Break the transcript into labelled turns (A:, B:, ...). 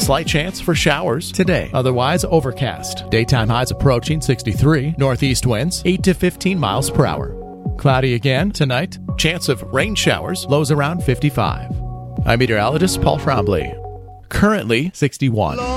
A: Slight chance for showers today. Otherwise overcast. Daytime highs approaching 63. Northeast winds 8 to 15 miles per hour. Cloudy again tonight. Chance of rain showers. Lows around 55. I'm meteorologist Paul Trombley. Currently 61.